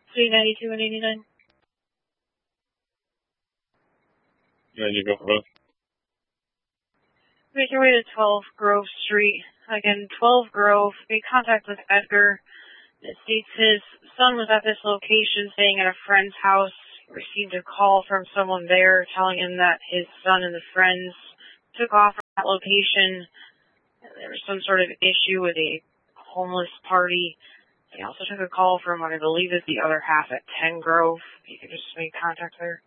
Suite 92 and 89. And you go for both. Make your way to 12 Grove Street. Again, 12 Grove. Make contact with Edgar. It states his son was at this location staying at a friend's house. Received a call from someone there telling him that his son and the friends took off from that location. There was some sort of issue with a homeless party. They also took a call from what I believe is the other half at 10 Grove. You could just make contact there.